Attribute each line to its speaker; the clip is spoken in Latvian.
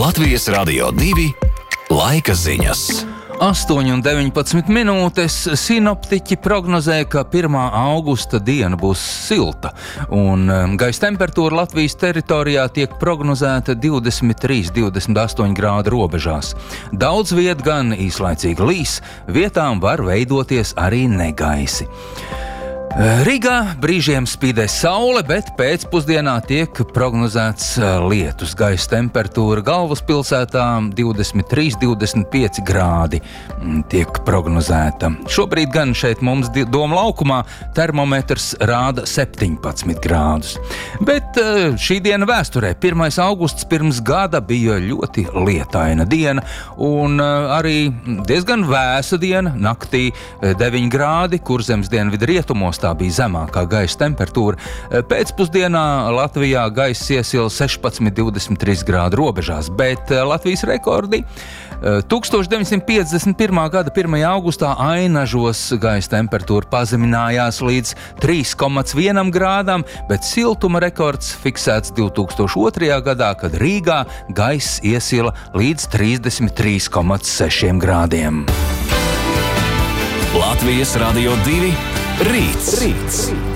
Speaker 1: Latvijas Radio 2 laika ziņas.
Speaker 2: 8:19 minūtes sinoptiķi prognozē, ka 1. augusta diena būs silta, un gaisa temperatūra Latvijas teritorijā tiek prognozēta 23–28 grādu robežās. Daudz viet gan īslaicīgi līs, vietām var veidoties arī negaisi. Rīgā brīžiem spīdē saule, bet pēcpusdienā tiek prognozēts lietus. Gaisa temperatūra galvaspilsētā 23–25 grādi tiek prognozēta. Šobrīd gan šeit mums Doma laukumā termometrs rāda 17 grādus. Bet šī diena vēsturē, 1. augusts pirms gada, bija ļoti lietaina diena un arī diezgan vēsa diena. Naktī 9 grādi, Kurzemes dienvidu rietumos tā bija zemākā gaisa temperatūra. Pēcpusdienā Latvijā gaisa iesila 16–23 grādu robežās, bet Latvijas rekordi 1951. gada 1. augustā Ainažos gaisa temperatūra pazeminājās līdz 3,1 grādām, bet siltuma rekords fiksēts 2002. gadā, kad Rīgā gaisa iesila līdz 33,6 grādiem.
Speaker 1: Latvijas Radio 2 Rīts.